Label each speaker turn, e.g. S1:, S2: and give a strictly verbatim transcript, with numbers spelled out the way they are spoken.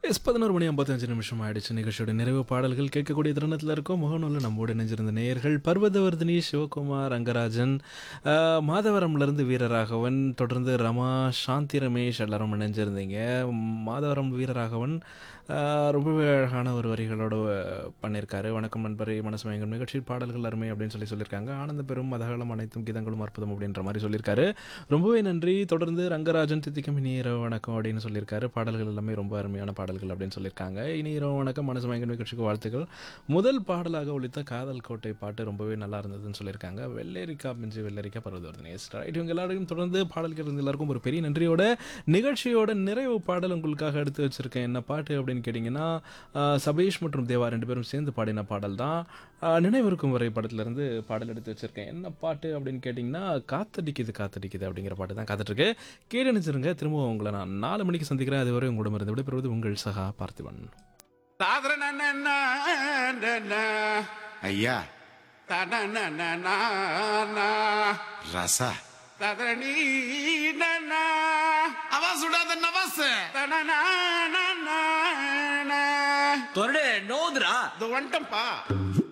S1: S பதினொரு மணி ஐம்பத்தி ஐந்து நிமிஷம் ஆயிடுச்சு. நிகழ்ச்சியோட நிறைவு பாடல்கள் கேட்கக்கூடிய தருணத்தில் இருக்கும். முகநூலில் நம்மோடு இணைஞ்சிருந்த நேயர்கள் பர்வதவர்தினி, சிவகுமார், ரங்கராஜன், ஆ, மாதவரம்லேருந்து வீரராகவன், தொடர்ந்து ரமா, சாந்தி ரமேஷ் எல்லாரும் இணைஞ்சிருந்தீங்க. மாதவரம் வீரராகவன் ஆ, ரொம்பவே அழகான ஒரு வரிகளோட பண்ணியிருக்காரு. வணக்கம் நண்பரே, மனசு மயங்கும் நிகழ்ச்சி பாடல்கள் அருமை அப்படின்னு சொல்லி சொல்லியிருக்காங்க. ஆனந்த பெரும் மதகளும் அனைத்தும் கீதங்களும் அற்புதம் அப்படின்ற மாதிரி சொல்லியிருக்காரு. ரொம்பவே நன்றி. தொடர்ந்து ரங்கராஜன் தித்திக்கும் இனி இரவு வணக்கம் அப்படின்னு சொல்லியிருக்காரு. பாடல்கள் எல்லாமே ரொம்ப அருமையான பாடல்கள் அப்படின்னு சொல்லியிருக்காங்க. இனி இரவு வணக்கம், மனசு மயங்கும் நிகழ்ச்சிக்கு வாழ்த்துக்கள். முதல் பாடலாக ஒலித்த காதல் கோட்டை பாட்டு ரொம்பவே நல்லா இருந்ததுன்னு சொல்லியிருக்காங்க. வெள்ளரிக்கா மிஞ்சி வெள்ளரிக்கா பருவதவர்தினி. ரைட், இவங்க எல்லாரையும் தொடர்ந்து பாடல்கள் இருந்த எல்லாருக்கும் ஒரு பெரிய நன்றியோட நிகழ்ச்சியோட நிறைவு பாடல் உங்களுக்காக எடுத்து வச்சிருக்கேன். என்ன பாட்டு அப்படின்னு கேட்டிங்கன்னா, ஆஹ், சபேஷ் மற்றும் தேவா ரெண்டு பேரும் சேர்ந்து பாடின பாடல் தான். ஆஹ், நினைவிருக்கும் வரை படத்துலேருந்து பாடல் எடுத்து வச்சிருக்கேன். என்ன பாட்டு அப்படின்னு கேட்டிங்கன்னா, காத்தடிக்குது காத்தடிக்குது அப்படிங்கிற பாட்டு தான் காத்துட்ருக்கு. கேட்டு நினச்சிருங்க. திரும்பவும் உங்களை நான் நாலு மணிக்கு சந்திக்கிறேன். அதுவரை உங்களிடம் இருந்து விடைபெறுவது உங்கள் சகா பார்த்திபன்.
S2: தாதரனனனனனன.
S3: ஐயா
S2: தனனனனனன.
S3: ரசா
S2: ததரனீனன.
S3: ஆவாஸ் விடாத நவாஸ்.
S2: தனனனனன.
S4: தொரடு நோதுரா
S2: இது வந்துட்டம்பா.